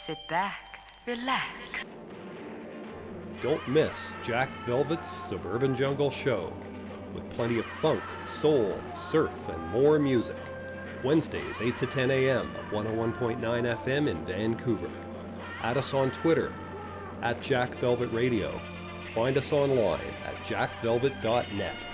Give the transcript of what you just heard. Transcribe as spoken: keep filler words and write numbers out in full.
Sit back, relax. Don't miss Jack Velvet's Suburban Jungle Show, with plenty of funk, soul, surf, and more music. Wednesdays, eight to ten a.m. at one oh one point nine F M in Vancouver. Add us on Twitter, at Jack Velvet Radio. Find us online at jack velvet dot net.